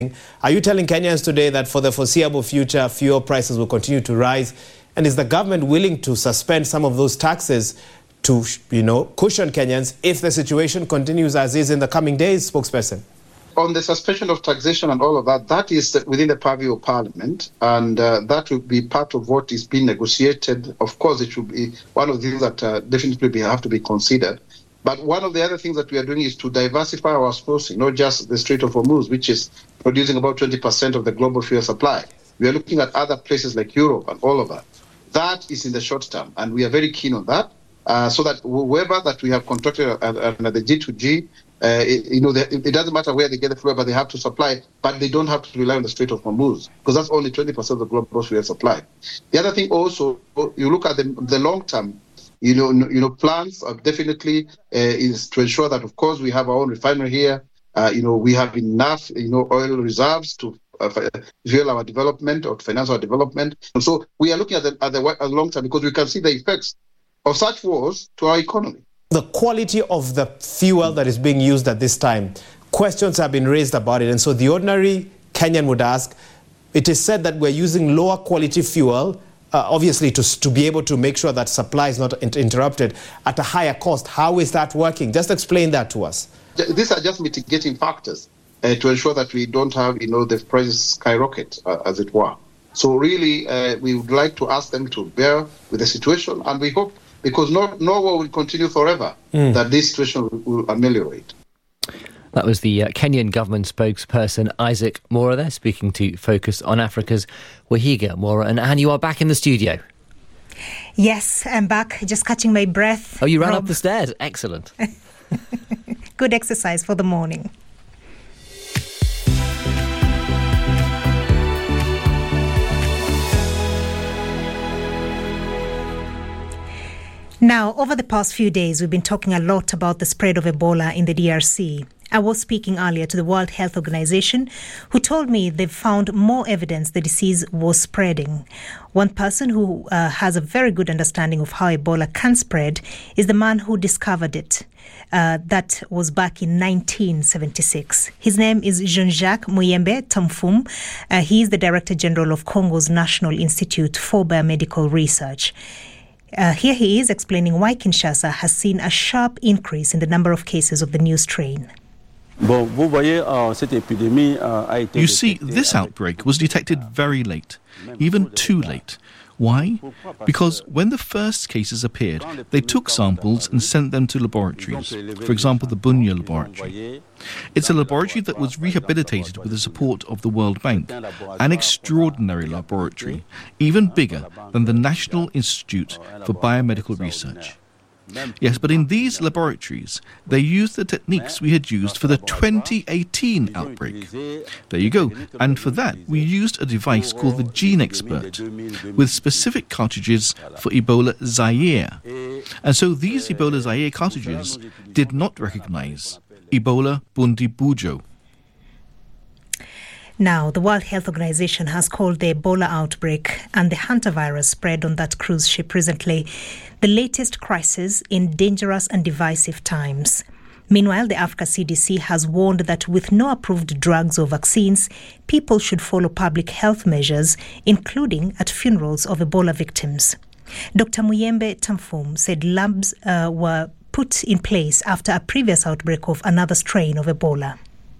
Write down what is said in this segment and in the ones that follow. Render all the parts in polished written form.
Are you telling Kenyans today that for the foreseeable future, fuel prices will continue to rise? And is the government willing to suspend some of those taxes to, cushion Kenyans if the situation continues as is in the coming days, spokesperson? On the suspension of taxation and all of that, that is within the purview of Parliament, and that will be part of what is being negotiated. Of course, it should be one of the things that definitely have to be considered. But one of the other things that we are doing is to diversify our sourcing, not just the Strait of Hormuz, which is producing about 20% of the global fuel supply. We are looking at other places like Europe and all of that. That is in the short term, and we are very keen on that, so that whoever that we have contracted at the G2G, it doesn't matter where they get the fuel, but they have to supply, but they don't have to rely on the Strait of Hormuz, because that's only 20% of the global fuel supply. The other thing also, you look at the long term, plans are definitely is to ensure that, of course, we have our own refinery here. We have enough, oil reserves to fuel our development or to finance our development. And so we are looking at the long term, because we can see the effects of such wars to our economy. The quality of the fuel that is being used at this time, questions have been raised about it. And so the ordinary Kenyan would ask, it is said that we're using lower quality fuel, obviously to be able to make sure that supply is not interrupted at a higher cost. How is that working? Just explain that to us. These are just mitigating factors to ensure that we don't have, the prices skyrocket, as it were. So really, we would like to ask them to bear with the situation, and we hope, because no war will continue forever, that this situation will ameliorate. That was the Kenyan government spokesperson, Isaac Mwaura, there, speaking to Focus on Africa's Wahiga Mwaura. And Anne, you are back in the studio. Yes, I'm back, just catching my breath. Oh, you ran up the stairs. Excellent. Good exercise for the morning. Now, over the past few days, we've been talking a lot about the spread of Ebola in the DRC. I was speaking earlier to the World Health Organization, who told me they've found more evidence the disease was spreading. One person who has a very good understanding of how Ebola can spread is the man who discovered it. That was back in 1976. His name is Jean-Jacques Muyembe Tamfum. He is the Director General of Congo's National Institute for Biomedical Research. Here he is explaining why Kinshasa has seen a sharp increase in the number of cases of the new strain. You see, this outbreak was detected very late, even too late. Why? Because when the first cases appeared, they took samples and sent them to laboratories, for example, the Bunia laboratory. It's a laboratory that was rehabilitated with the support of the World Bank, an extraordinary laboratory, even bigger than the National Institute for Biomedical Research. Yes, but in these laboratories, they used the techniques we had used for the 2018 outbreak. There you go. And for that, we used a device called the Gene Expert, with specific cartridges for Ebola Zaire. And so these Ebola Zaire cartridges did not recognize Ebola Bundibugyo. Now, the World Health Organization has called the Ebola outbreak and the hantavirus spread on that cruise ship recently the latest crisis in dangerous and divisive times. Meanwhile, the Africa CDC has warned that with no approved drugs or vaccines, people should follow public health measures, including at funerals of Ebola victims. Dr. Muyembe Tamfum said labs were put in place after a previous outbreak of another strain of Ebola.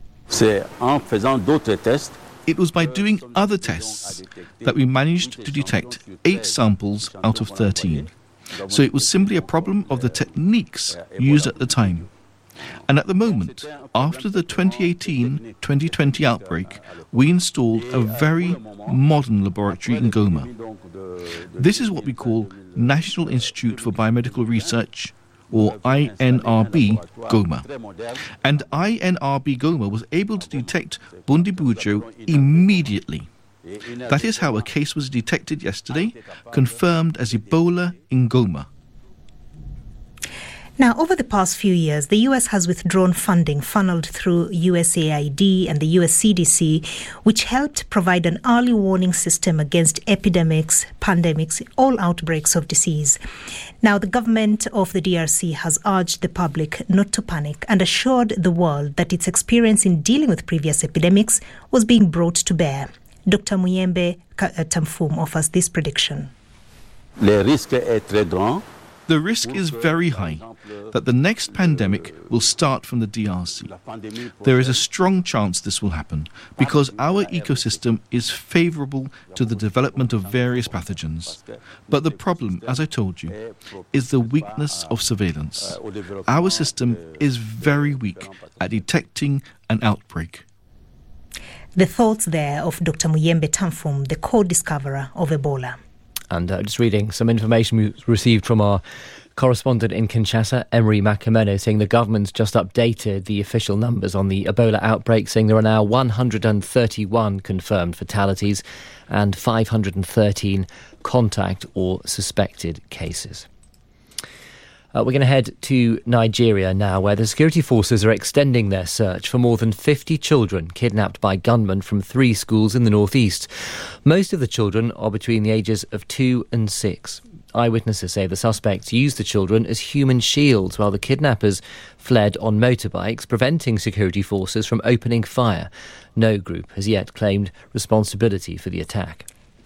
It was by doing other tests that we managed to detect 8 samples out of 13. So it was simply a problem of the techniques used at the time. And at the moment, after the 2018-2020 outbreak, we installed a very modern laboratory in Goma. This is what we call National Institute for Biomedical Research, or INRB Goma. And INRB Goma was able to detect Bundibugyo immediately. That is how a case was detected yesterday, confirmed as Ebola in Goma. Now, over the past few years, the US has withdrawn funding funneled through USAID and the US CDC, which helped provide an early warning system against epidemics, pandemics, all outbreaks of disease. Now, the government of the DRC has urged the public not to panic and assured the world that its experience in dealing with previous epidemics was being brought to bear. Dr. Muyembe Tamfum offers this prediction. The risk is very high that the next pandemic will start from the DRC. There is a strong chance this will happen because our ecosystem is favourable to the development of various pathogens. But the problem, as I told you, is the weakness of surveillance. Our system is very weak at detecting an outbreak. The thoughts there of Dr. Muyembe Tamfum, the co-discoverer of Ebola. And just reading some information we received from our correspondent in Kinshasa, Emery Makameno, saying the government's just updated the official numbers on the Ebola outbreak, saying there are now 131 confirmed fatalities and 513 contact or suspected cases. We're going to head to Nigeria now, where the security forces are extending their search for more than 50 children kidnapped by gunmen from 3 schools in the northeast. Most of the children are between the ages of 2 and 6. Eyewitnesses say the suspects used the children as human shields while the kidnappers fled on motorbikes, preventing security forces from opening fire. No group has yet claimed responsibility for the attack.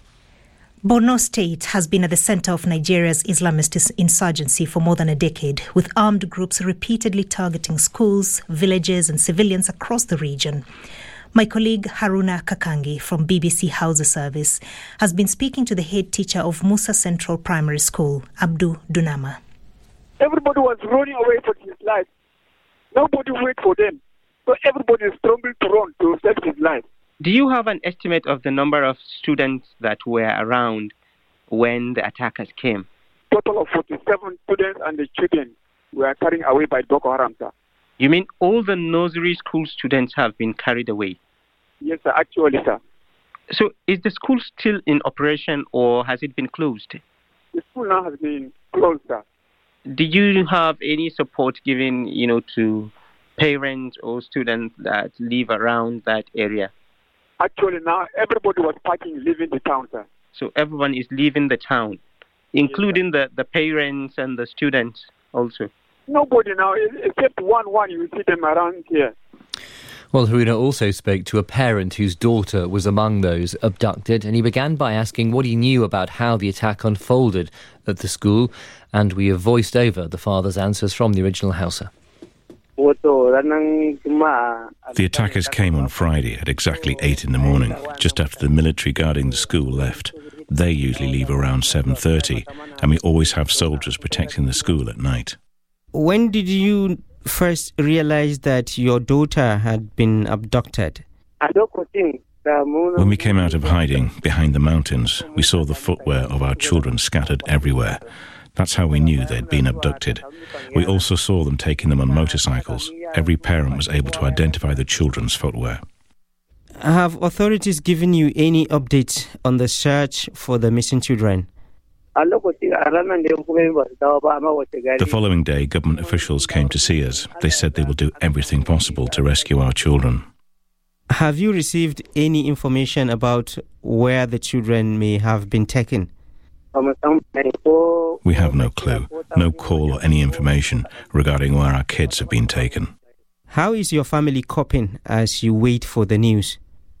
Borno State has been at the centre of Nigeria's Islamist insurgency for more than a decade, with armed groups repeatedly targeting schools, villages and civilians across the region. My colleague Haruna Kakangi from BBC Hausa Service has been speaking to the head teacher of Musa Central Primary School, Abdu Dunama. Everybody was running away for his life. Nobody waited for them. So everybody struggled to run to save his life. Do you have an estimate of the number of students that were around when the attackers came? Total of 47 students and the children were carried away by Boko Haram, sir. You mean all the nursery school students have been carried away? Yes, sir, actually, sir. So is the school still in operation or has it been closed? The school now has been closed, sir. Do you have any support given, to parents or students that live around that area? Actually, now everybody was packing, leaving the town, sir. So everyone is leaving the town, including the parents and the students also? Nobody now, except one you see them around here. Well, Haruna also spoke to a parent whose daughter was among those abducted, and he began by asking what he knew about how the attack unfolded at the school, and we have voiced over the father's answers from the original Hausa. The attackers came on Friday at exactly 8 in the morning, just after the military guarding the school left. They usually leave around 7:30, and we always have soldiers protecting the school at night. When did you first realize that your daughter had been abducted? When we came out of hiding behind the mountains, we saw the footwear of our children scattered everywhere. That's how we knew they'd been abducted. We also saw them taking them on motorcycles. Every parent was able to identify the children's footwear. Have authorities given you any updates on the search for the missing children? The following day, government officials came to see us. They said they will do everything possible to rescue our children. Have you received any information about where the children may have been taken? We have no clue, no call or any information regarding where our kids have been taken. How is your family coping as you wait for the news?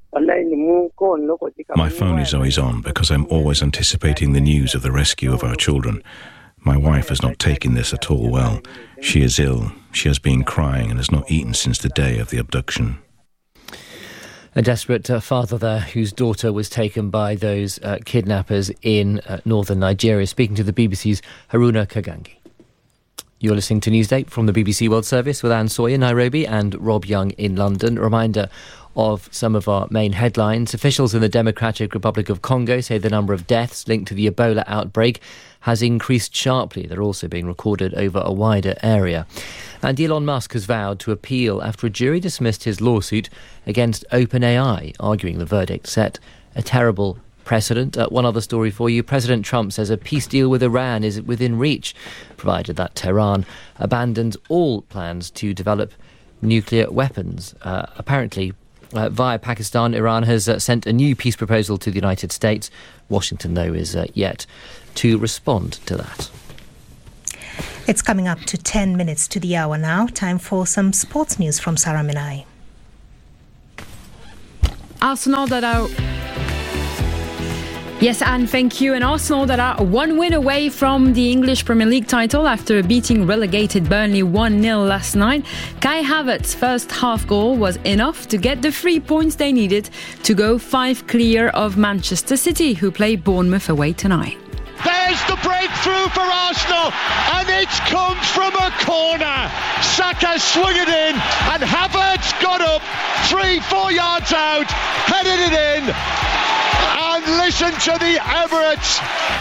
My phone is always on because I'm always anticipating the news of the rescue of our children. My wife has not taken this at all well. She is ill. She has been crying and has not eaten since the day of the abduction. A desperate father there whose daughter was taken by those kidnappers in northern Nigeria, speaking to the BBC's Haruna Kagangi. You're listening to Newsday from the BBC World Service with Anne Sawyer in Nairobi and Rob Young in London. A reminder of some of our main headlines. Officials in the Democratic Republic of Congo say the number of deaths linked to the Ebola outbreak has increased sharply. They're also being recorded over a wider area. And Elon Musk has vowed to appeal after a jury dismissed his lawsuit against OpenAI, arguing the verdict set a terrible precedent. One other story for you. President Trump says a peace deal with Iran is within reach, provided that Tehran abandons all plans to develop nuclear weapons. Apparently, via Pakistan, Iran has sent a new peace proposal to the United States. Washington, though, is yet to respond to that. It's coming up to 10 minutes to the hour now. Time for some sports news from Sarah Minai. Arsenal that are... Yes, Anne, thank you. And Arsenal that are one win away from the English Premier League title after beating relegated Burnley 1-0 last night. Kai Havertz's first half goal was enough to get the 3 points they needed to go 5 clear of Manchester City, who play Bournemouth away tonight. There's the breakthrough for Arsenal, and it comes from a corner. Saka swung it in, and Havertz got up 3-4 yards out, headed it in, and listen to the Emirates.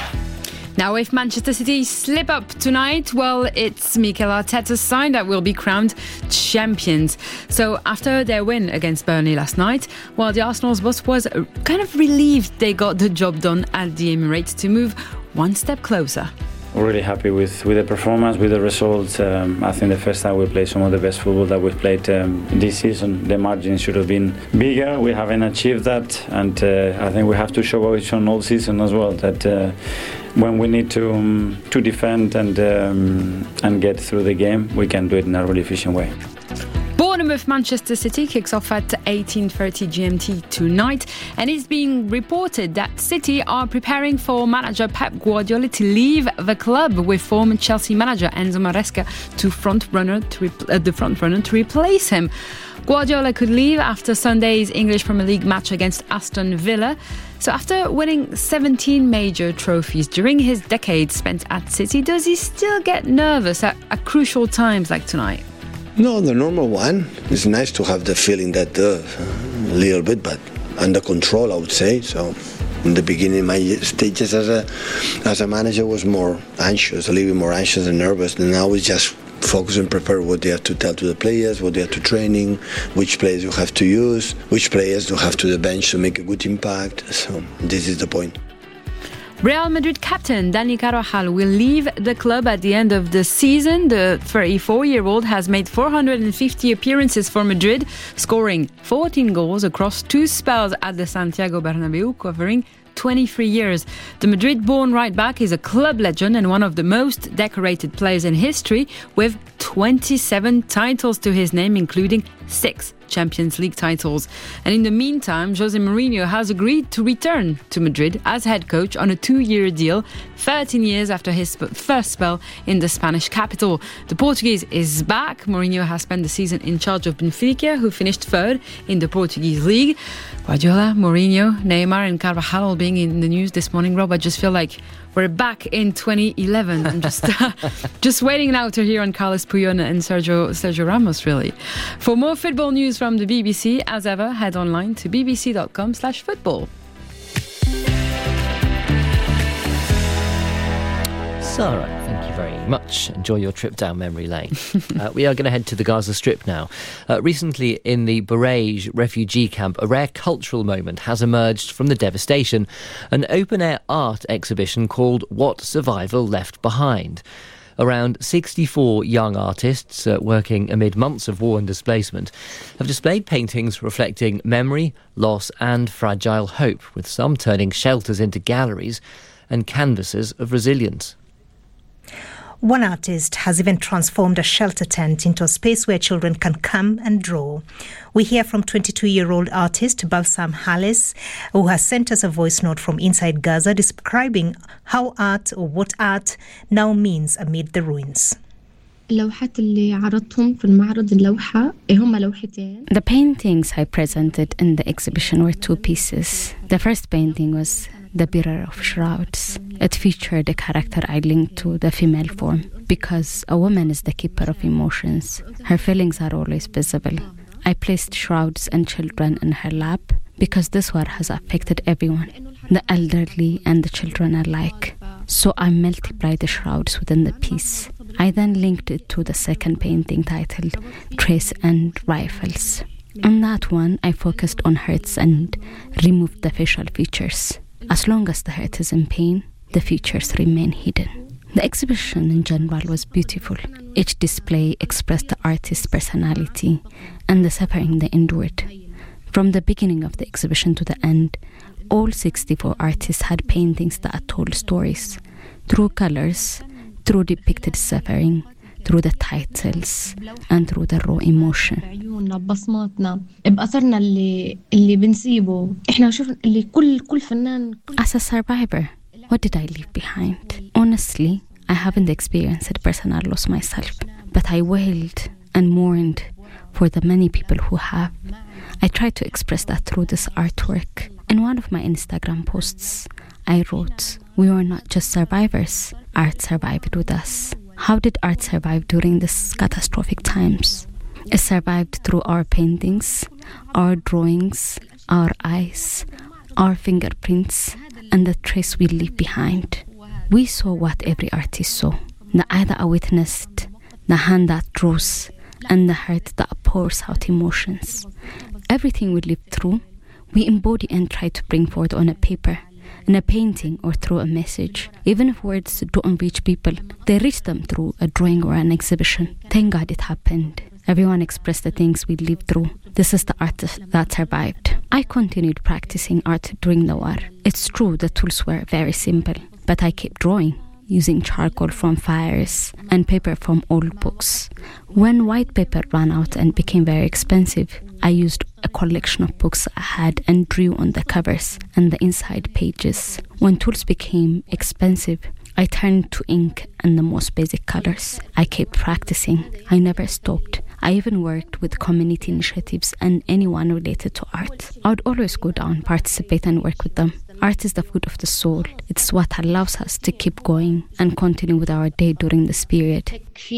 Now, if Manchester City slip up tonight, well, it's Mikel Arteta's side that will be crowned champions. So after their win against Burnley last night, well, the Arsenal's boss was kind of relieved they got the job done at the Emirates to move one step closer. We're really happy with the performance, with the results. I think the first time we played some of the best football that we've played this season. The margin should have been bigger. We haven't achieved that, and I think we have to show it on all season as well, that when we need to defend and get through the game, we can do it in a really efficient way. Bournemouth Manchester City kicks off at 18:30 GMT tonight, and it's being reported that City are preparing for manager Pep Guardiola to leave the club, with former Chelsea manager Enzo Maresca the front runner to replace him. Guardiola could leave after Sunday's English Premier League match against Aston Villa. So after winning 17 major trophies during his decade spent at City, does he still get nervous at crucial times like tonight? No, the normal one. It's nice to have the feeling that a little bit, but under control, I would say. So in the beginning, my stages as a manager was more anxious, a little bit more anxious and nervous. And now it's just focus and prepare what they have to tell to the players, what they have to training, which players you have to use, which players you have to the bench to make a good impact. So this is the point. Real Madrid captain Dani Carvajal will leave the club at the end of the season. The 34-year-old has made 450 appearances for Madrid, scoring 14 goals across 2 spells at the Santiago Bernabeu, covering 23 years. The Madrid-born right-back is a club legend and one of the most decorated players in history, with 27 titles to his name, including 6 Champions League titles. And in the meantime, Jose Mourinho has agreed to return to Madrid as head coach on a 2-year deal, 13 years after his first spell in the Spanish capital. The Portuguese is back. Mourinho has spent the season in charge of Benfica, who finished 3rd in the Portuguese league. Guardiola, Mourinho, Neymar and Carvajal all being in the news this morning. Rob, I just feel like we're back in 2011. I'm just waiting now to hear on Carlos Puyol and Sergio Ramos, really. For more football news from the BBC, as ever, head online to bbc.com/football. Sarah, thank you very much. Enjoy your trip down memory lane. We are going to head to the Gaza Strip now. Recently, in the Barej refugee camp, a rare cultural moment has emerged from the devastation. An open-air art exhibition called What Survival Left Behind. Around 64 young artists working amid months of war and displacement have displayed paintings reflecting memory, loss and fragile hope, with some turning shelters into galleries and canvases of resilience. One artist has even transformed a shelter tent into a space where children can come and draw. We hear from 22-year-old artist Balsam Hales, who has sent us a voice note from inside Gaza describing how art, or what art, now means amid the ruins. The paintings I presented in the exhibition were 2 pieces. The first painting was The Bearer of Shrouds. It featured a character I linked to the female form, because a woman is the keeper of emotions. Her feelings are always visible. I placed shrouds and children in her lap because this war has affected everyone, the elderly and the children alike. So I multiplied the shrouds within the piece. I then linked it to the second painting titled Trace and Rifles. On that one, I focused on hurts and removed the facial features. As long as the heart is in pain, the features remain hidden. The exhibition in general was beautiful. Each display expressed the artist's personality and the suffering they endured. From the beginning of the exhibition to the end, all 64 artists had paintings that told stories, through colors, through depicted suffering, through the titles, and through the raw emotion. As a survivor, what did I leave behind? Honestly, I haven't experienced personal loss myself, but I wailed and mourned for the many people who have. I tried to express that through this artwork. In one of my Instagram posts, I wrote, "We were not just survivors, art survived with us." How did art survive during these catastrophic times? It survived through our paintings, our drawings, our eyes, our fingerprints, and the trace we leave behind. We saw what every artist saw, the eye that witnessed, the hand that draws, and the heart that pours out emotions. Everything we lived through, we embody and try to bring forward on a paper, in a painting, or through a message. Even if words don't reach people, they reach them through a drawing or an exhibition. Thank God it happened. Everyone expressed the things we lived through. This is the art that survived. I continued practicing art during the war. It's true the tools were very simple, but I kept drawing, using charcoal from fires and paper from old books. When white paper ran out and became very expensive, I used a collection of books I had and drew on the covers and the inside pages. When tools became expensive, I turned to ink and the most basic colors. I kept practicing. I never stopped. I even worked with community initiatives and anyone related to art. I would always go down, participate, and work with them. Art is the food of the soul. It's what allows us to keep going and continue with our day during this period.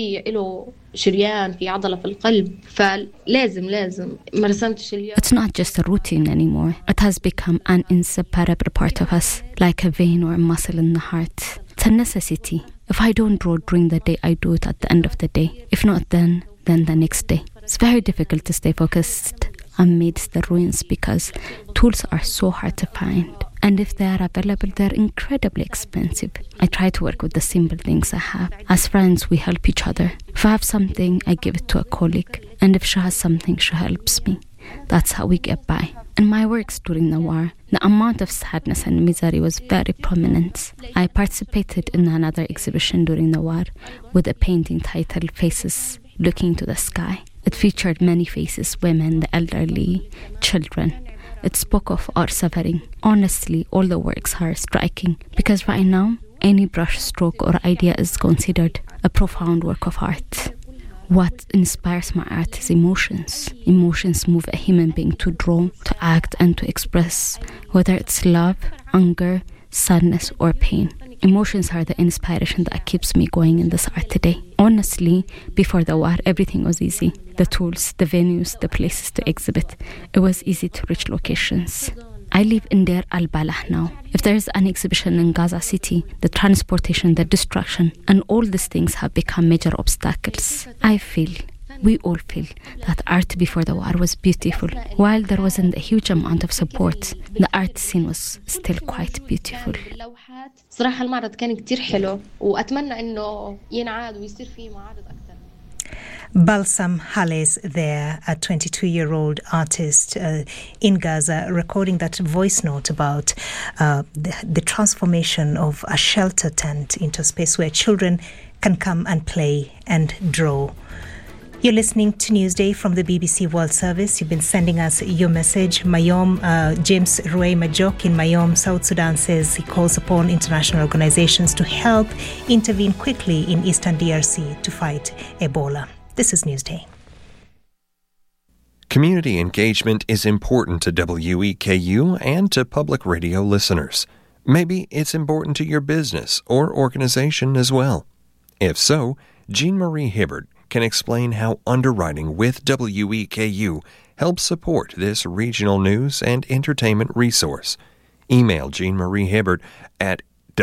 It's not just a routine anymore. It has become an inseparable part of us, like a vein or a muscle in the heart. It's a necessity. If I don't draw during the day, I do it at the end of the day. If not then the next day. It's very difficult to stay focused amidst the ruins because tools are so hard to find. And if they are available, they're incredibly expensive. I try to work with the simple things I have. As friends, we help each other. If I have something, I give it to a colleague. And if she has something, she helps me. That's how we get by. In my works during the war, the amount of sadness and misery was very prominent. I participated in another exhibition during the war with a painting titled Faces Looking to the Sky. It featured many faces, women, the elderly, children. It spoke of our suffering. Honestly, all the works are striking because right now, any brush stroke or idea is considered a profound work of art. What inspires my art is emotions. Emotions move a human being to draw, to act, and to express, whether it's love, anger, sadness, or pain. Emotions are the inspiration that keeps me going in this art today. Honestly, before the war, everything was easy. The tools, the venues, the places to exhibit. It was easy to reach locations. I live in Deir al-Balah now. If there is an exhibition in Gaza City, the transportation, the destruction, and all these things have become major obstacles. We all feel that art before the war was beautiful. While there wasn't a huge amount of support, the art scene was still quite beautiful. صراحة المعرض كان كتير حلو وأتمنى إنه ينعاد ويصير فيه معارض أكتر. Balsam Hales there, a 22-year-old artist in Gaza, recording that voice note about the transformation of a shelter tent into a space where children can come and play and draw. You're listening to Newsday from the BBC World Service. You've been sending us your message. Mayom, James Ruey Majok in Mayom, South Sudan, says he calls upon international organizations to help intervene quickly in eastern DRC to fight Ebola. This is Newsday. Community engagement is important to WEKU and to public radio listeners. Maybe it's important to your business or organization as well. If so, Jean-Marie Hibbert can explain how underwriting with WEKU helps support this regional news and entertainment resource. Email Jean-Marie Hibbert at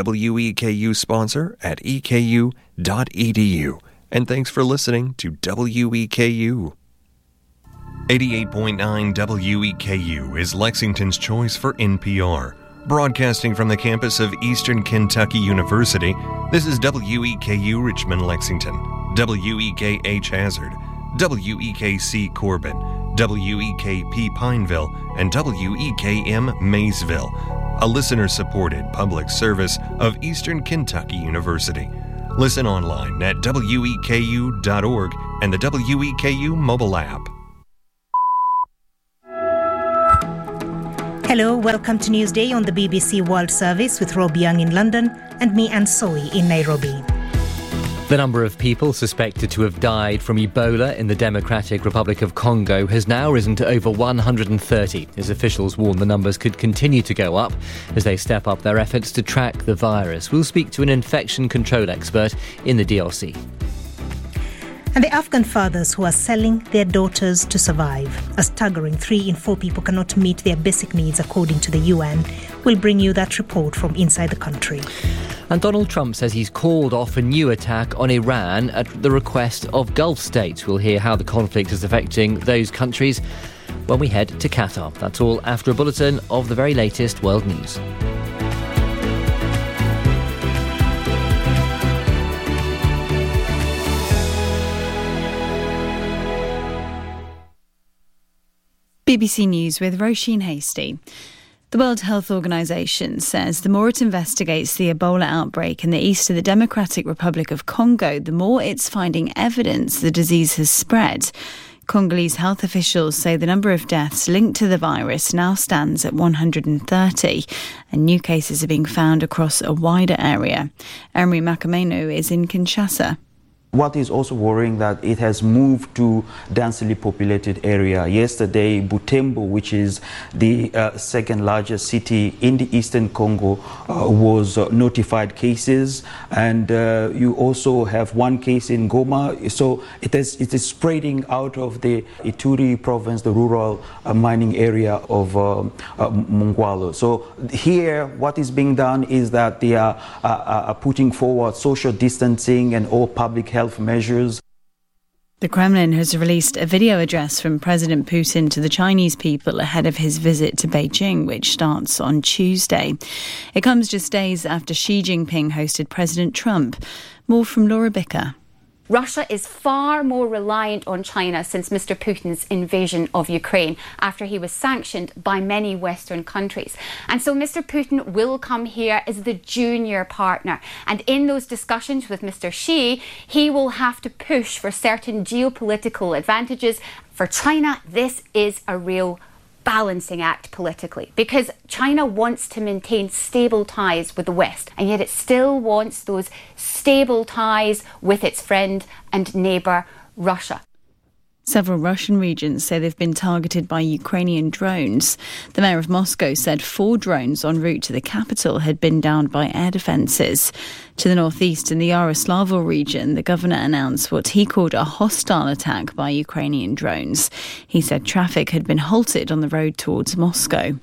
WEKUsponsor@eku.edu. And thanks for listening to WEKU. 88.9 WEKU is Lexington's choice for NPR. Broadcasting from the campus of Eastern Kentucky University, this is WEKU Richmond Lexington, WEKH Hazard, WEKC Corbin, WEKP Pineville, and WEKM Maysville, a listener-supported public service of Eastern Kentucky University. Listen online at weku.org and the WEKU mobile app. Hello, welcome to Newsday on the BBC World Service with Rob Young in London and me, Anne Soy, in Nairobi. The number of people suspected to have died from Ebola in the Democratic Republic of Congo has now risen to over 130, as officials warn the numbers could continue to go up as they step up their efforts to track the virus. We'll speak to an infection control expert in the DRC. And the Afghan fathers who are selling their daughters to survive. A staggering 3 in 4 people cannot meet their basic needs according to the UN. We'll bring you that report from inside the country. And Donald Trump says he's called off a new attack on Iran at the request of Gulf states. We'll hear how the conflict is affecting those countries when we head to Qatar. That's all after a bulletin of the very latest world news. BBC News with Roisin Hasty. The World Health Organization says the more it investigates the Ebola outbreak in the east of the Democratic Republic of Congo, the more it's finding evidence the disease has spread. Congolese health officials say the number of deaths linked to the virus now stands at 130, and new cases are being found across a wider area. Emery Makameno is in Kinshasa. What is also worrying that it has moved to densely populated area. Yesterday, Butembo, which is the second largest city in the eastern Congo, was notified cases, and you also have one case in Goma. So it is spreading out of the Ituri province, the rural mining area of Mongwalo. So here, what is being done is that they are putting forward social distancing and all public health measures. The Kremlin has released a video address from President Putin to the Chinese people ahead of his visit to Beijing, which starts on Tuesday. It comes just days after Xi Jinping hosted President Trump. More from Laura Bicker. Russia is far more reliant on China since Mr. Putin's invasion of Ukraine, after he was sanctioned by many Western countries. And so Mr. Putin will come here as the junior partner. And in those discussions with Mr. Xi, he will have to push for certain geopolitical advantages. For China, this is a real balancing act politically, because China wants to maintain stable ties with the West, and yet it still wants those stable ties with its friend and neighbour, Russia. Several Russian regions say they've been targeted by Ukrainian drones. The mayor of Moscow said 4 drones en route to the capital had been downed by air defences. To the northeast in the Yaroslavl region, the governor announced what he called a hostile attack by Ukrainian drones. He said traffic had been halted on the road towards Moscow.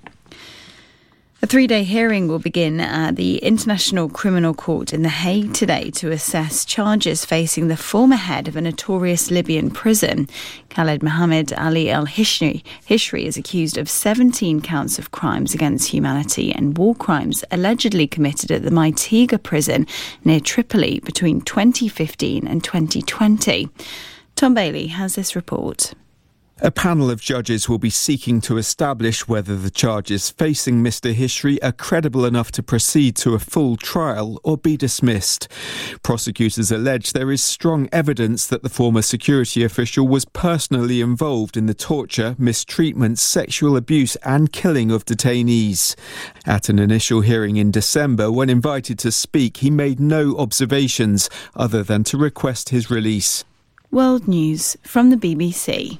A 3-day hearing will begin at the International Criminal Court in The Hague today to assess charges facing the former head of a notorious Libyan prison. Khaled Mohammed Ali al-Hishri is accused of 17 counts of crimes against humanity and war crimes allegedly committed at the Maitiga prison near Tripoli between 2015 and 2020. Tom Bailey has this report. A panel of judges will be seeking to establish whether the charges facing Mr. Hishri are credible enough to proceed to a full trial or be dismissed. Prosecutors allege there is strong evidence that the former security official was personally involved in the torture, mistreatment, sexual abuse and killing of detainees. At an initial hearing in December, when invited to speak, he made no observations other than to request his release. World News from the BBC.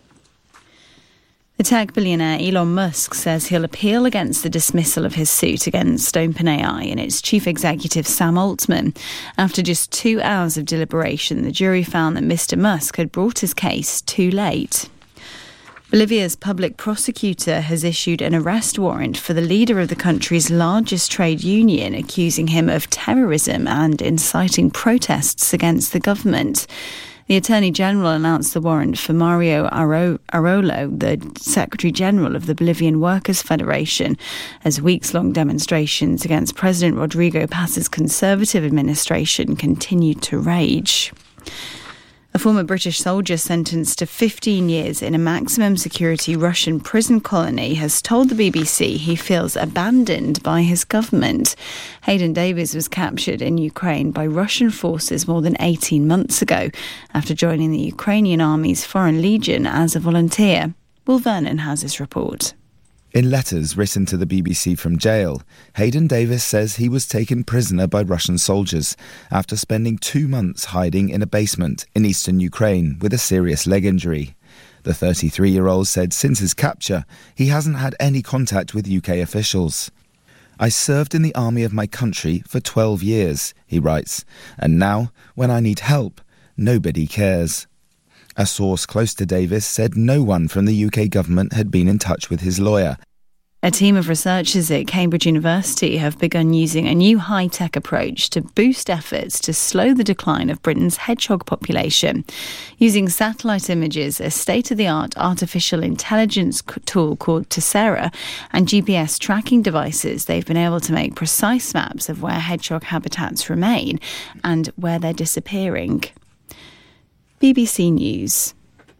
The tech billionaire Elon Musk says he'll appeal against the dismissal of his suit against OpenAI and its chief executive Sam Altman. After just 2 hours of deliberation, the jury found that Mr. Musk had brought his case too late. Bolivia's public prosecutor has issued an arrest warrant for the leader of the country's largest trade union, accusing him of terrorism and inciting protests against the government. The Attorney General announced the warrant for Mario Arroyo, the Secretary General of the Bolivian Workers' Federation, as weeks-long demonstrations against President Rodrigo Paz's Conservative administration continued to rage. A former British soldier sentenced to 15 years in a maximum security Russian prison colony has told the BBC he feels abandoned by his government. Hayden Davies was captured in Ukraine by Russian forces more than 18 months ago after joining the Ukrainian Army's Foreign Legion as a volunteer. Will Vernon has his report. In letters written to the BBC from jail, Hayden Davies says he was taken prisoner by Russian soldiers after spending 2 months hiding in a basement in eastern Ukraine with a serious leg injury. The 33-year-old said since his capture, he hasn't had any contact with UK officials. "I served in the army of my country for 12 years, he writes, "and now, when I need help, nobody cares." A source close to Davies said no one from the UK government had been in touch with his lawyer. A team of researchers at Cambridge University have begun using a new high-tech approach to boost efforts to slow the decline of Britain's hedgehog population. Using satellite images, a state-of-the-art artificial intelligence tool called Tessera, and GPS tracking devices, they've been able to make precise maps of where hedgehog habitats remain and where they're disappearing. BBC News.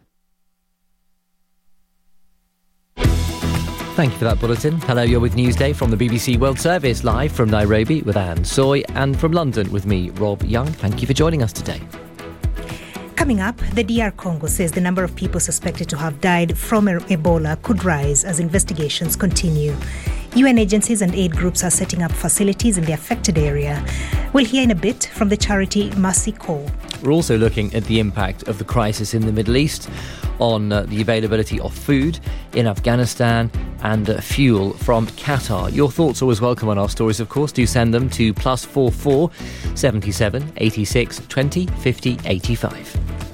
Thank you for that bulletin. Hello, you're with Newsday from the BBC World Service, live from Nairobi with Anne Soy, and from London with me, Rob Young. Thank you for joining us today. Coming up, the DR Congo says the number of people suspected to have died from Ebola could rise as investigations continue. UN agencies and aid groups are setting up facilities in the affected area. We'll hear in a bit from the charity Mercy Corps. We're also looking at the impact of the crisis in the Middle East on the availability of food in Afghanistan and fuel from Qatar. Your thoughts are always welcome on our stories, of course. Do send them to +44 77 86 20 50 85.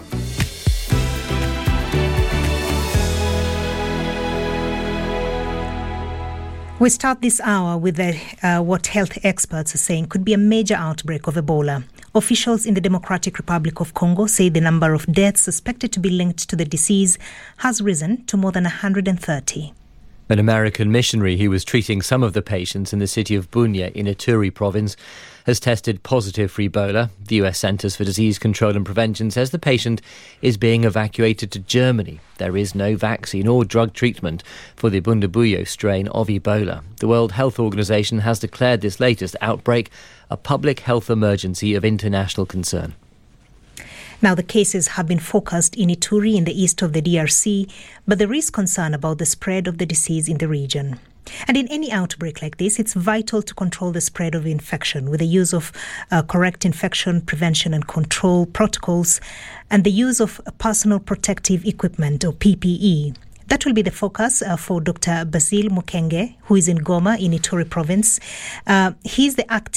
We start this hour with what health experts are saying could be a major outbreak of Ebola. Officials in the Democratic Republic of Congo say the number of deaths suspected to be linked to the disease has risen to more than 130. An American missionary who was treating some of the patients in the city of Bunia in Ituri province has tested positive for Ebola. The US Centers for Disease Control and Prevention says the patient is being evacuated to Germany. There is no vaccine or drug treatment for the Bundibugyo strain of Ebola. The World Health Organization has declared this latest outbreak a public health emergency of international concern. Now, the cases have been focused in Ituri in the east of the DRC, but there is concern about the spread of the disease in the region. And in any outbreak like this, it's vital to control the spread of infection with the use of correct infection prevention and control protocols and the use of personal protective equipment or PPE. That will be the focus for Dr. Basil Mukenge, who is in Goma in Ituri province. He's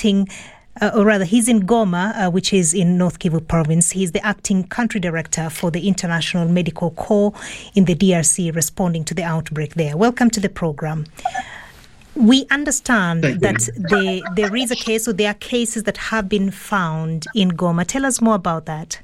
in Goma, which is in North Kivu province. He's the acting country director for the International Medical Corps in the DRC, responding to the outbreak there. Welcome to the program. We understand that there is a case, or there are cases that have been found in Goma. Tell us more about that.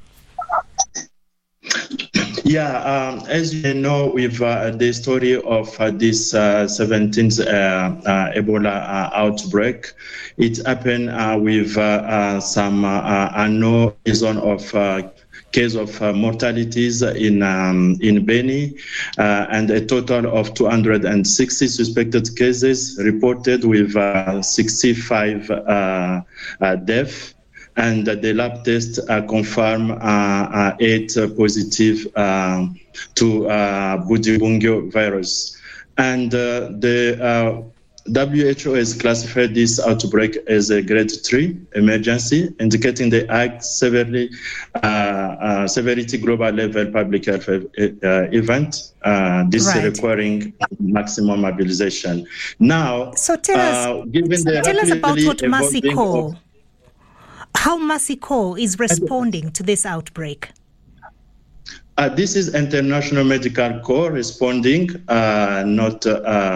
Yeah, as you know, with the story of this 17th Ebola outbreak, it happened with some unknown reason of case of mortalities in Beni, and a total of 260 suspected cases reported with 65 deaths. And the lab test confirmed 8 positive to Bundibugyo virus. And the WHO has classified this outbreak as a grade 3 emergency, indicating the high severity global level public health event. This is requiring maximum mobilization. Now, so tell us about what Mercy Corps. How Mercy Corps is responding to this outbreak? This is International Medical Corps responding, not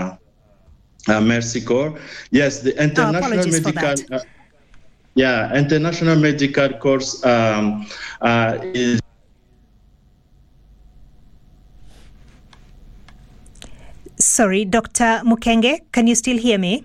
Mercy Corps. Yes, the International Medical. International Medical Corps is Sorry, Dr. Mukenge, can you still hear me?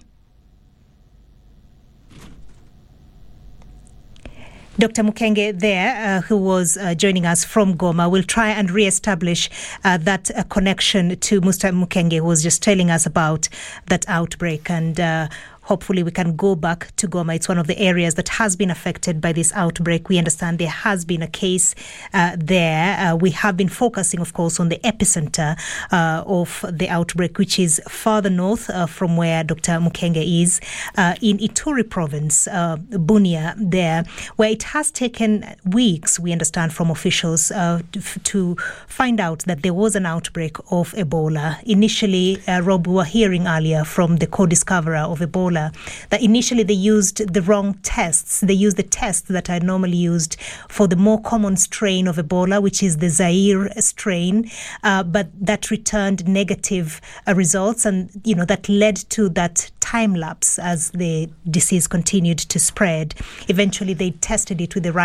Dr. Mukenge there, who was joining us from Goma, will try and re-establish that connection to Mr. Mukenge, who was just telling us about that outbreak. And hopefully we can go back to Goma. It's one of the areas that has been affected by this outbreak. We understand there has been a case there. We have been focusing, of course, on the epicenter of the outbreak, which is farther north from where Dr. Mukenge is, in Ituri province, Bunia there, where it has taken weeks, we understand from officials, to find out that there was an outbreak of Ebola. Initially, Rob, we were hearing earlier from the co-discoverer of Ebola that initially they used the wrong tests. They used the tests that are normally used for the more common strain of Ebola, which is the Zaire strain, but that returned negative results, and that led to that time lapse as the disease continued to spread. Eventually, they tested it with the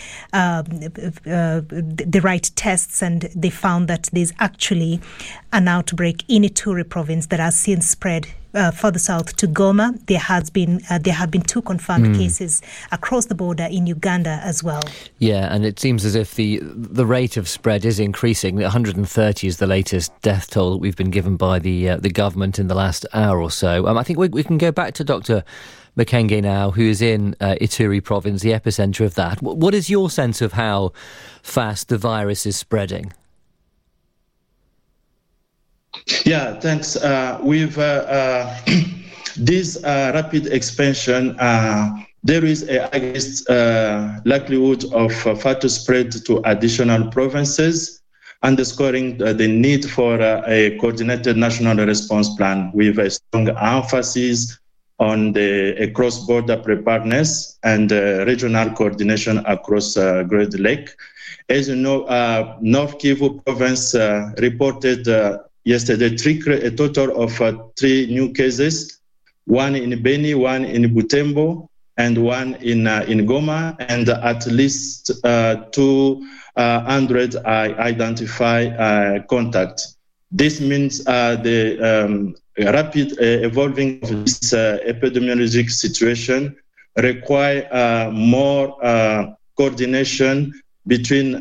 right tests, and they found that there's actually an outbreak in Ituri province that has since spread further south to Goma. There have been 2 confirmed cases across the border in Uganda as well. Yeah, and it seems as if the rate of spread is increasing. 130 is the latest death toll that we've been given by the government in the last hour or so. I think we can go back to Dr. Mukenge now, who is in Ituri province, the epicenter of that. What is your sense of how fast the virus is spreading? Yeah, thanks. With this rapid expansion, there is a highest likelihood of fatal spread to additional provinces, underscoring the need for a coordinated national response plan with a strong emphasis on a cross-border preparedness and regional coordination across Great Lake. As you know, North Kivu province reported yesterday a total of 3 new cases, 1 in Beni, 1 in Butembo, and 1 in Goma, and at least 200 identified contacts. This means the rapid evolving of this epidemiologic situation require more coordination between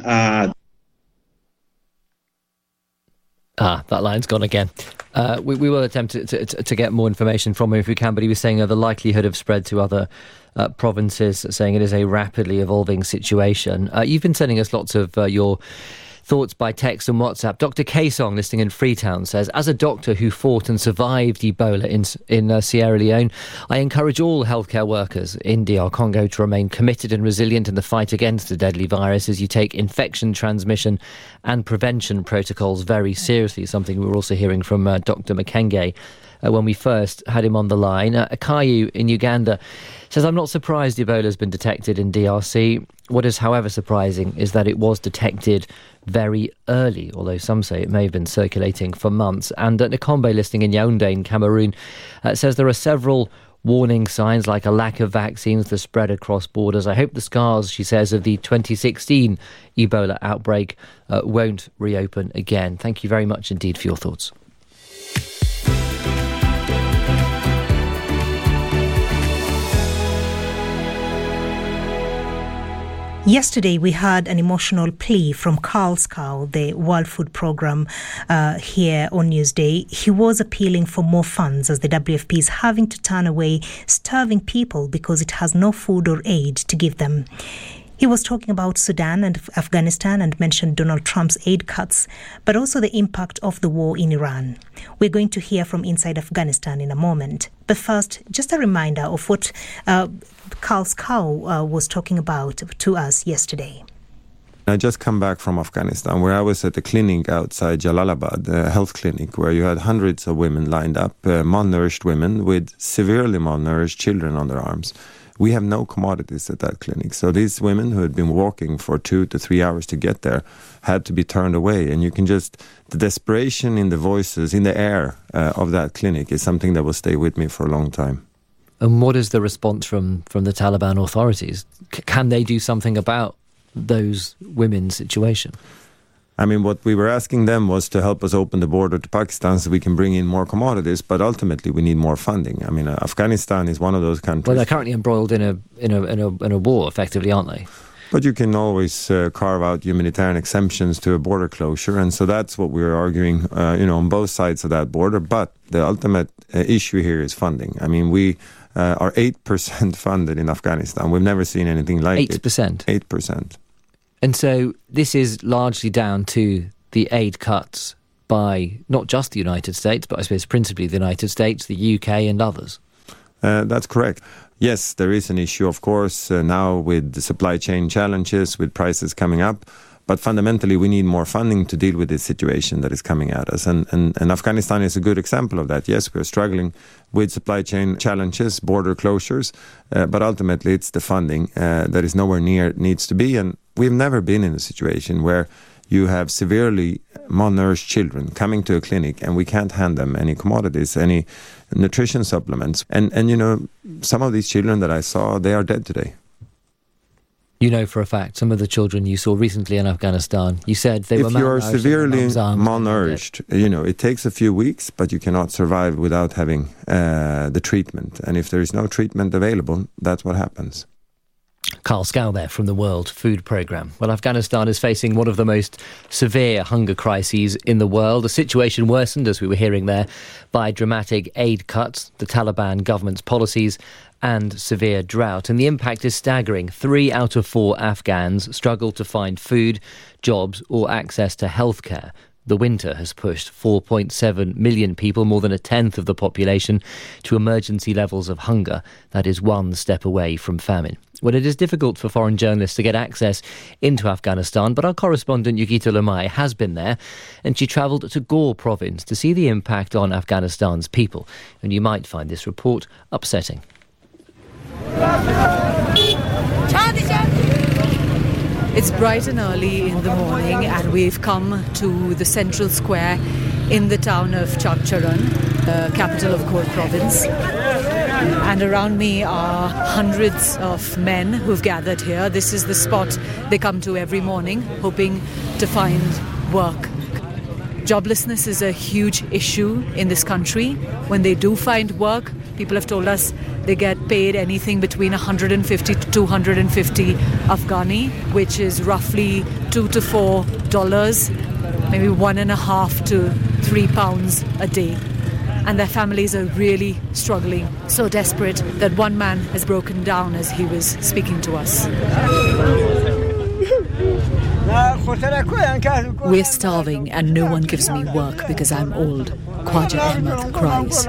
that line's gone again. We will attempt to get more information from him if we can, but he was saying the likelihood of spread to other provinces, saying it is a rapidly evolving situation. You've been sending us lots of your thoughts by text and WhatsApp. Dr. K-Song, listening in Freetown, says, as a doctor who fought and survived Ebola in Sierra Leone, I encourage all healthcare workers in DR Congo to remain committed and resilient in the fight against the deadly virus as you take infection transmission and prevention protocols very seriously, something we were also hearing from Dr. Mukenge when we first had him on the line. Akayu in Uganda says, I'm not surprised Ebola has been detected in DRC. What is, however, surprising is that it was detected very early, although some say it may have been circulating for months. And Nikombe, listening in Yaoundé in Cameroon, says there are several warning signs like a lack of vaccines, the spread across borders. I hope the scars, she says, of the 2016 Ebola outbreak won't reopen again. Thank you very much indeed for your thoughts. Yesterday, we had an emotional plea from Carl Scow, the World Food Programme, here on Newsday. He was appealing for more funds as the WFP is having to turn away starving people because it has no food or aid to give them. He was talking about Sudan and Afghanistan and mentioned Donald Trump's aid cuts, but also the impact of the war in Iran. We're going to hear from inside Afghanistan in a moment. But first, just a reminder of what Carl Scow was talking about to us yesterday. I just come back from Afghanistan, where I was at a clinic outside Jalalabad, a health clinic, where you had hundreds of women lined up, malnourished women with severely malnourished children on their arms. We have no commodities at that clinic. So these women who had been walking for 2 to 3 hours to get there had to be turned away. And you can just, the desperation in the voices, in the air of that clinic is something that will stay with me for a long time. And what is the response from the Taliban authorities? Can they do something about those women's situation? I mean, what we were asking them was to help us open the border to Pakistan so we can bring in more commodities, but ultimately we need more funding. I mean, Afghanistan is one of those countries. Well, they're currently embroiled in a war, effectively, aren't they? But you can always carve out humanitarian exemptions to a border closure, and so that's what we're arguing, on both sides of that border. But the ultimate issue here is funding. I mean, we are 8% funded in Afghanistan. We've never seen anything like 8%? 8%. And so this is largely down to the aid cuts by not just the United States, but I suppose principally the United States, the UK and others. That's correct. Yes, there is an issue, of course, now with the supply chain challenges, with prices coming up. But fundamentally, we need more funding to deal with this situation that is coming at us. And Afghanistan is a good example of that. Yes, we're struggling with supply chain challenges, border closures, but ultimately it's the funding that is nowhere near it needs to be. And we've never been in a situation where you have severely malnourished children coming to a clinic and we can't hand them any commodities, any nutrition supplements. And some of these children that I saw, they are dead today. You know for a fact, some of the children you saw recently in Afghanistan, you said they were malnourished. If you are severely malnourished, it takes a few weeks, but you cannot survive without having the treatment. And if there is no treatment available, that's what happens. Carl Scow there from the World Food Programme. Well, Afghanistan is facing one of the most severe hunger crises in the world. The situation worsened, as we were hearing there, by dramatic aid cuts, the Taliban government's policies and severe drought. And the impact is staggering. 3 out of 4 Afghans struggle to find food, jobs or access to healthcare. The winter has pushed 4.7 million people, more than a tenth of the population, to emergency levels of hunger. That is one step away from famine. Well, it is difficult for foreign journalists to get access into Afghanistan, but our correspondent Yukita Lamai has been there, and she travelled to Ghor province to see the impact on Afghanistan's people. And you might find this report upsetting. It's bright and early in the morning and we've come to the central square in the town of Chakcharan, the capital of Ghor province. And around me are hundreds of men who've gathered here. This is the spot they come to every morning, hoping to find work. Joblessness is a huge issue in this country. When they do find work, people have told us they get paid anything between 150 to 250 Afghani, which is roughly $2 to $4, maybe £1.5 to £3 a day. And their families are really struggling, so desperate that one man has broken down as he was speaking to us. We're starving and no one gives me work because I'm old, Khwaja Ahmed cries.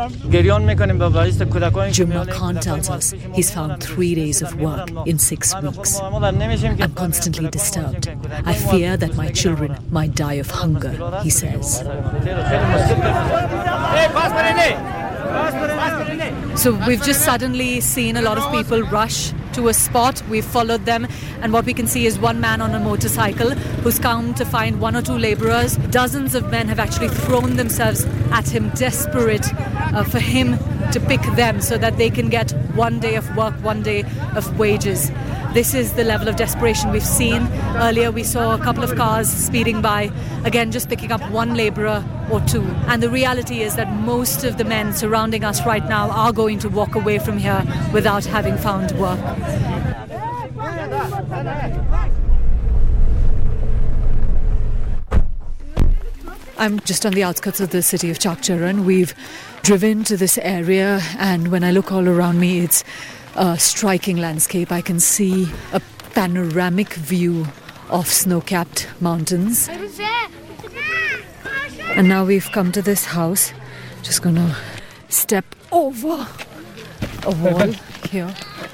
Jumna Khan tells us he's found 3 days of work in 6 weeks. I'm constantly disturbed. I fear that my children might die of hunger, he says. So we've just suddenly seen a lot of people rush to a spot. We've followed them, and what we can see is one man on a motorcycle who's come to find 1 or 2 labourers. Dozens of men have actually thrown themselves at him, desperate for him to pick them so that they can get 1 day of work, 1 day of wages. This is the level of desperation we've seen. Earlier we saw a couple of cars speeding by, again just picking up 1 labourer or 2. And the reality is that most of the men surrounding us right now are going to walk away from here without having found work. I'm just on the outskirts of the city of Chakcharan. We've driven to this area, and when I look all around me, it's a striking landscape. I can see a panoramic view of snow-capped mountains. And now we've come to this house. Just going to step over a wall here.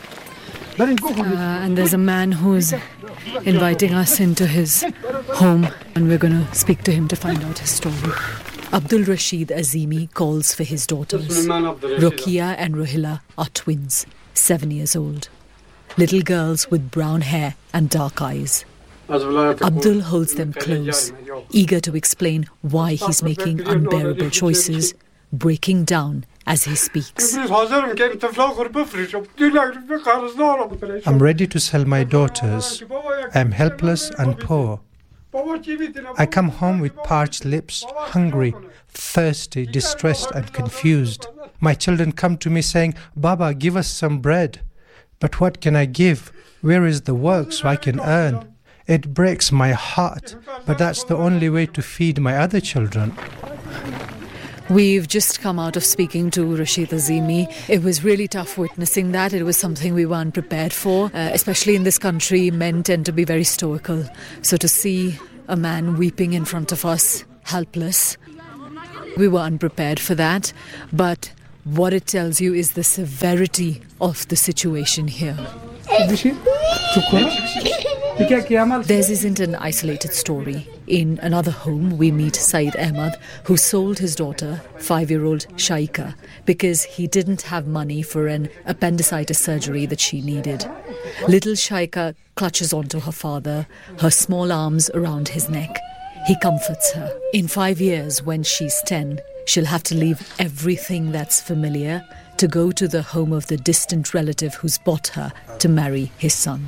And there's a man who's inviting us into his home, and we're going to speak to him to find out his story. Abdul Rashid Azimi calls for his daughters. Rukia and Rohila are twins, 7 years old. Little girls with brown hair and dark eyes. Abdul holds them close, eager to explain why he's making unbearable choices, breaking down as he speaks. I'm ready to sell my daughters. I'm helpless and poor. I come home with parched lips, hungry, thirsty, distressed and confused. My children come to me saying, "Baba, give us some bread." But what can I give? Where is the work so I can earn? It breaks my heart, but that's the only way to feed my other children. We've just come out of speaking to Rashid Azimi. It was really tough witnessing that. It was something we weren't prepared for. Especially in this country, men tend to be very stoical. So to see a man weeping in front of us, helpless, we were unprepared for that. But what it tells you is the severity of the situation here. Theirs isn't an isolated story. In another home, we meet Saeed Ahmad, who sold his daughter, 5-year-old Shaika, because he didn't have money for an appendicitis surgery that she needed. Little Shaika clutches onto her father, her small arms around his neck. He comforts her. In 5 years, when she's 10, she'll have to leave everything that's familiar to go to the home of the distant relative who's bought her to marry his son.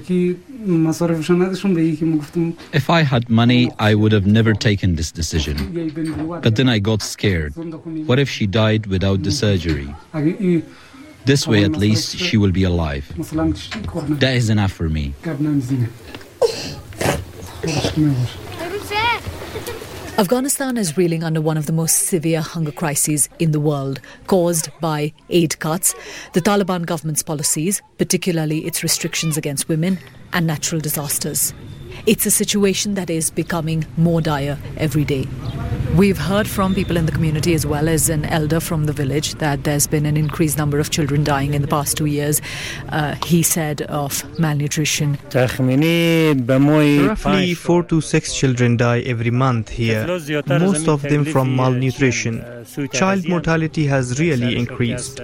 If I had money, I would have never taken this decision. But then I got scared. What if she died without the surgery? This way, at least, she will be alive. That is enough for me. Afghanistan is reeling under one of the most severe hunger crises in the world, caused by aid cuts, the Taliban government's policies, particularly its restrictions against women, and natural disasters. It's a situation that is becoming more dire every day. We've heard from people in the community as well as an elder from the village that there's been an increased number of children dying in the past 2 years, he said, of malnutrition. Roughly 4 to 6 children die every month here, most of them from malnutrition. Child mortality has really increased.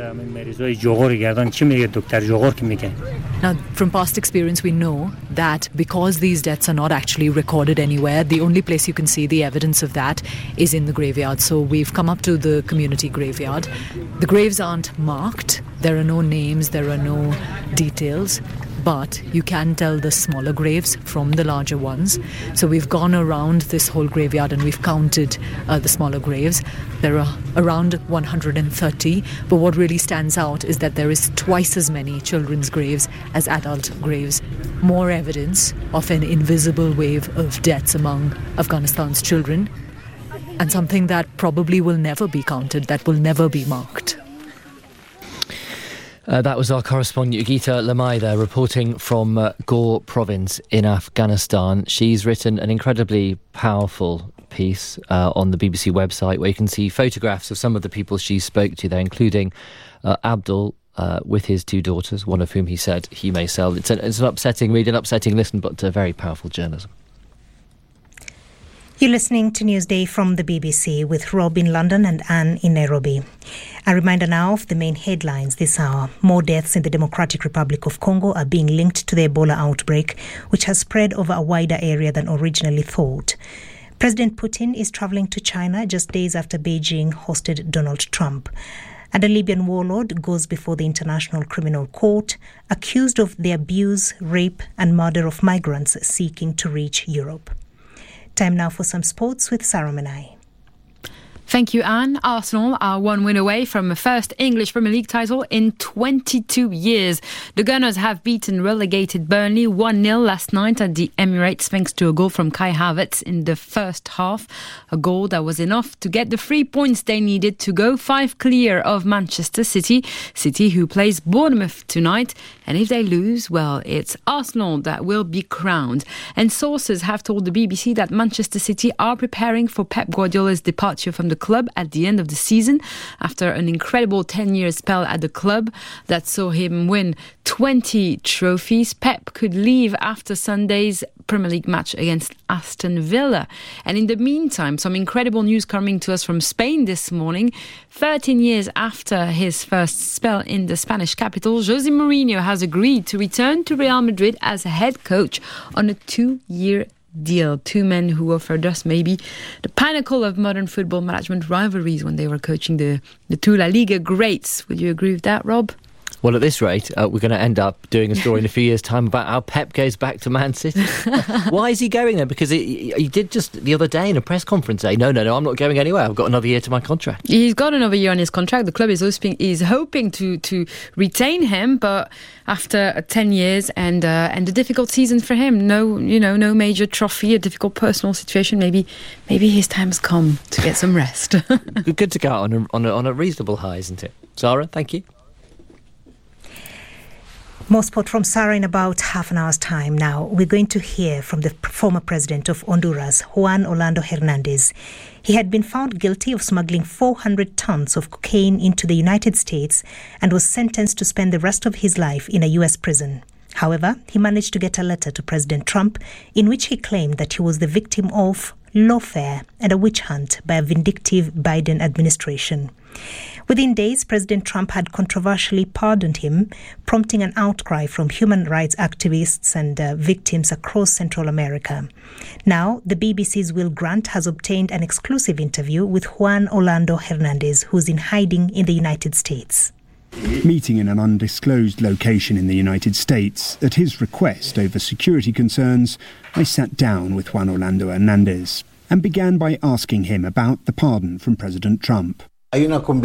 Now, from past experience, we know that because these deaths are not actually recorded anywhere, the only place you can see the evidence of that is in the graveyard. So we've come up to the community graveyard. The graves aren't marked. There are no names, there are no details, but you can tell the smaller graves from the larger ones. So we've gone around this whole graveyard and we've counted the smaller graves. There are around 130, but what really stands out is that there is twice as many children's graves as adult graves. More evidence of an invisible wave of deaths among Afghanistan's children, and something that probably will never be counted, that will never be marked. That was our correspondent Yogita Lamai there, reporting from Ghor province in Afghanistan. She's written an incredibly powerful piece on the BBC website where you can see photographs of some of the people she spoke to there, including Abdul with his 2 daughters, one of whom he said he may sell. It's an upsetting read, an upsetting listen, but very powerful journalism. You're listening to Newsday from the BBC with Rob in London and Anne in Nairobi. A reminder now of the main headlines this hour. More deaths in the Democratic Republic of Congo are being linked to the Ebola outbreak, which has spread over a wider area than originally thought. President Putin is travelling to China just days after Beijing hosted Donald Trump. And a Libyan warlord goes before the International Criminal Court, accused of the abuse, rape and murder of migrants seeking to reach Europe. Time now for some sports with Sarah Menai. Thank you, Anne. Arsenal are 1 win away from a first English Premier League title in 22 years. The Gunners have beaten relegated Burnley 1-0 last night at the Emirates thanks to a goal from Kai Havertz in the first half. A goal that was enough to get the 3 points they needed to go 5 clear of Manchester City. City who plays Bournemouth tonight. And if they lose, well, it's Arsenal that will be crowned. And sources have told the BBC that Manchester City are preparing for Pep Guardiola's departure from the club at the end of the season after an incredible 10-year spell at the club that saw him win 20 trophies. Pep could leave after Sunday's Premier League match against Aston Villa. And in the meantime, some incredible news coming to us from Spain this morning. 13 years after his first spell in the Spanish capital, Jose Mourinho has agreed to return to Real Madrid as a head coach on a 2-year deal. 2 men who offered us maybe the pinnacle of modern football management rivalries when they were coaching the 2 La Liga greats. Would you agree with that, Rob? Well, at this rate, we're going to end up doing a story in a few years' time about how Pep goes back to Man City. Why is he going there? Because he did just the other day in a press conference say, no, I'm not going anywhere. I've got another year to my contract. He's got another year on his contract. The club is hoping to retain him, but after 10 years and a difficult season for him, no major trophy, a difficult personal situation, maybe his time's come to get some rest. Good to go out on a reasonable high, isn't it? Sarah, thank you. More sport from Sarah in about half an hour's time. Now, we're going to hear from the former president of Honduras, Juan Orlando Hernandez. He had been found guilty of smuggling 400 tons of cocaine into the United States and was sentenced to spend the rest of his life in a U.S. prison. However, he managed to get a letter to President Trump in which he claimed that he was the victim of lawfare and a witch hunt by a vindictive Biden administration. Within days, President Trump had controversially pardoned him, prompting an outcry from human rights activists and victims across Central America. Now, the BBC's Will Grant has obtained an exclusive interview with Juan Orlando Hernandez, who's in hiding in the United States. Meeting in an undisclosed location in the United States, at his request over security concerns, I sat down with Juan Orlando Hernandez and began by asking him about the pardon from President Trump. There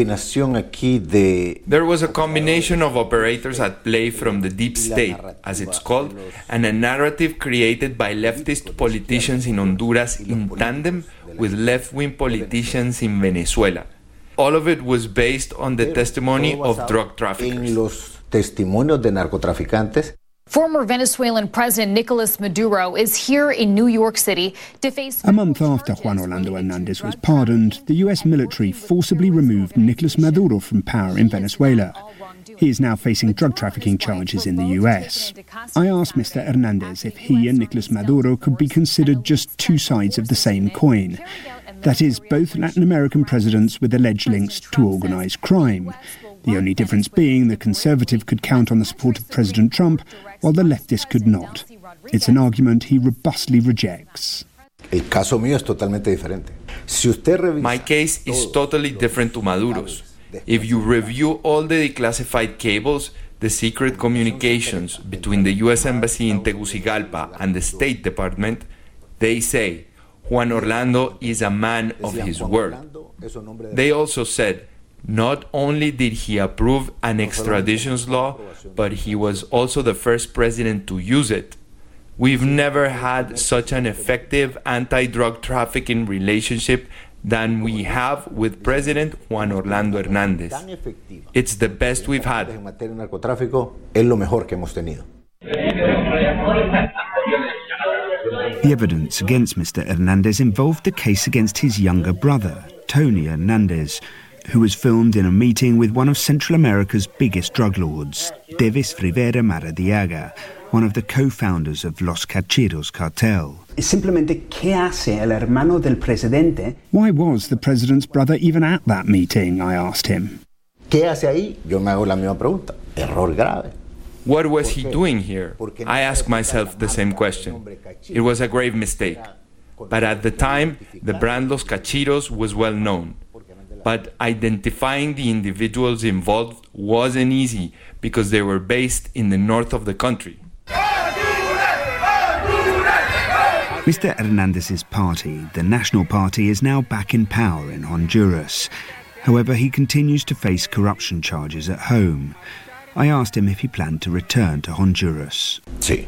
was a combination of operators at play from the deep state, as it's called, and a narrative created by leftist politicians in Honduras in tandem with left-wing politicians in Venezuela. All of it was based on the testimony of drug traffickers. Former Venezuelan President Nicolas Maduro is here in New York City to face... A month after Juan Orlando Hernandez was pardoned, the US military forcibly removed Nicolas Maduro from power in Venezuela. He is now facing drug trafficking charges in the US. I asked Mr. Hernandez if he and Nicolas Maduro could be considered just two sides of the same coin. That is, both Latin American presidents with alleged links to organized crime. The only difference being the conservative could count on the support of President Trump, while the leftist could not. It's an argument he robustly rejects. My case is totally different to Maduro's. If you review all the declassified cables, the secret communications between the U.S. Embassy in Tegucigalpa and the State Department, they say Juan Orlando is a man of his word. They also said not only did he approve an extradition law, but he was also the first president to use it. We've never had such an effective anti-drug trafficking relationship than we have with President Juan Orlando Hernandez. It's the best we've had. The evidence against Mr. Hernandez involved the case against his younger brother, Tony Hernandez, who was filmed in a meeting with one of Central America's biggest drug lords, Devis Rivera Maradiaga, one of the co-founders of Los Cachiros cartel. Why was the president's brother even at that meeting, I asked him. What was he doing here? I asked myself the same question. It was a grave mistake. But at the time, the brand Los Cachiros was well known. But identifying the individuals involved wasn't easy because they were based in the north of the country. Mr. Hernandez's party, the National Party, is now back in power in Honduras. However, he continues to face corruption charges at home. I asked him if he planned to return to Honduras. Sí.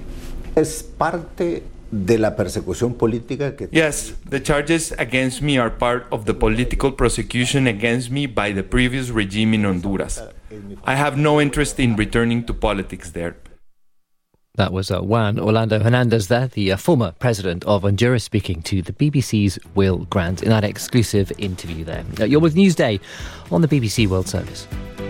Yes, the charges against me are part of the political prosecution against me by the previous regime in Honduras. I have no interest in returning to politics there. That was Juan Orlando Hernandez there, the former president of Honduras, speaking to the BBC's Will Grant in that exclusive interview there. You're with Newsday on the BBC World Service.